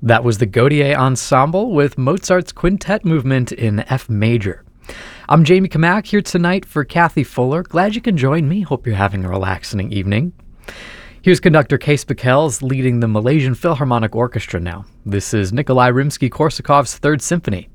That was the Gaudier Ensemble with Mozart's Quintet Movement in F major. I'm Jamie Kamak here tonight for Kathy Fuller. Glad you can join me. Hope you're having a relaxing evening. Here's conductor Cees Bekels leading the Malaysian Philharmonic Orchestra now. This is Nikolai Rimsky-Korsakov's Third Symphony.